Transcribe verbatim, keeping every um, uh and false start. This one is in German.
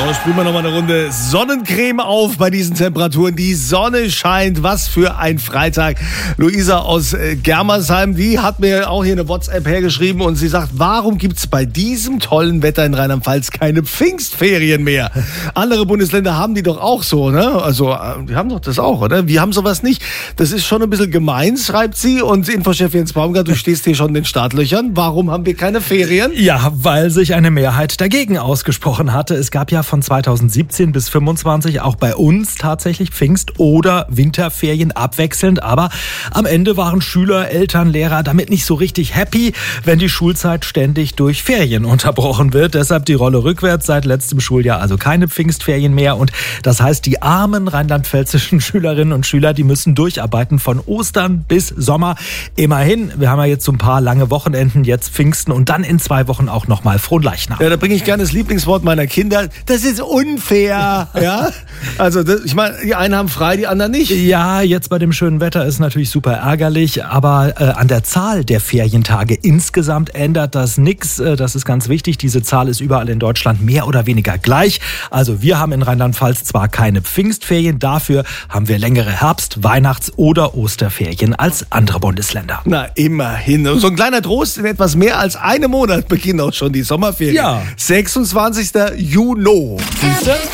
So, spielen wir nochmal eine Runde Sonnencreme auf bei diesen Temperaturen. Die Sonne scheint. Was für ein Freitag. Luisa aus äh, Germersheim, die hat mir auch hier eine WhatsApp hergeschrieben und sie sagt, warum gibt es bei diesem tollen Wetter in Rheinland-Pfalz keine Pfingstferien mehr? Andere Bundesländer haben die doch auch so, ne? Also, äh, die haben doch das auch, oder? Wir haben sowas nicht. Das ist schon ein bisschen gemein, schreibt sie. Und Infochef Jens Baumgart, du stehst hier schon in den Startlöchern. Warum haben wir keine Ferien? Ja, weil sich eine Mehrheit dagegen ausgesprochen hatte. Es gab ja von zweitausendsiebzehn bis fünfundzwanzig auch bei uns tatsächlich Pfingst- oder Winterferien abwechselnd. Aber am Ende waren Schüler, Eltern, Lehrer damit nicht so richtig happy, wenn die Schulzeit ständig durch Ferien unterbrochen wird. Deshalb die Rolle rückwärts seit letztem Schuljahr, also keine Pfingstferien mehr. Und das heißt, die armen rheinland-pfälzischen Schülerinnen und Schüler, die müssen durcharbeiten von Ostern bis Sommer. Immerhin, wir haben ja jetzt so ein paar lange Wochenenden, jetzt Pfingsten und dann in zwei Wochen auch nochmal Fronleichnam. Ja, da bringe ich gerne das Lieblingswort meiner Kinder. Das ist unfair. Ja? Also, das, ich meine, die einen haben frei, die anderen nicht. Ja, jetzt bei dem schönen Wetter ist natürlich super ärgerlich, aber äh, an der Zahl der Ferientage insgesamt ändert das nichts. Äh, das ist ganz wichtig. Diese Zahl ist überall in Deutschland mehr oder weniger gleich. Also wir haben in Rheinland-Pfalz zwar keine Pfingstferien, dafür haben wir längere Herbst-, Weihnachts- oder Osterferien als andere Bundesländer. Na, immerhin. So ein kleiner Trost, in etwas mehr als einem Monat beginnen auch schon die Sommerferien. Ja. sechsundzwanzigsten Juni. Siehst du?